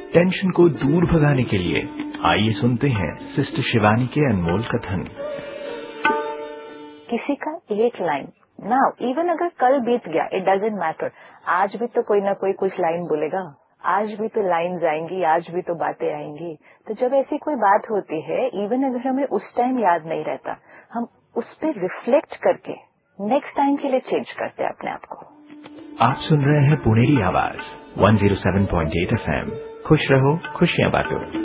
Tension को दूर भगाने के लिए आइए सुनते हैं सिस्टर शिवानी के अनमोल कथन। किसी का एक लाइन ना, इवन अगर कल बीत गया, इट डजेंट मैटर, आज भी तो कोई ना कोई कुछ लाइन बोलेगा, आज भी तो लाइन्स आएंगी, आज भी तो बातें आएंगी। तो जब ऐसी कोई बात होती है, इवन अगर हमें उस टाइम याद नहीं रहता, हम उस पर रिफ्लेक्ट करके नेक्स्ट टाइम के लिए चेंज करते हैं अपने आप को। आप सुन रहे हैं पुणेरी आवाज 107.8 FM। खुश रहो, खुशियां बांटो।